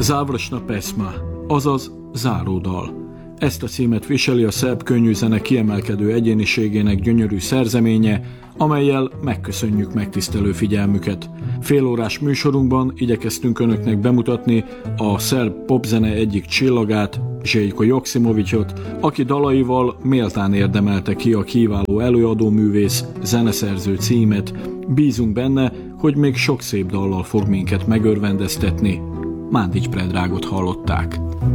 Završna pesma, azaz záródal. Ezt a címet viseli a szerb könnyűzene kiemelkedő egyéniségének gyönyörű szerzeménye, amellyel megköszönjük megtisztelő figyelmüket. Félórás műsorunkban igyekeztünk önöknek bemutatni a szerb popzene egyik csillagát, Željko Joksimovićot, aki dalaival méltán érdemelte ki a kiváló előadóművész, zeneszerző címet. Bízunk benne, hogy még sok szép dallal fog minket megörvendeztetni. Mándics Predragot hallották.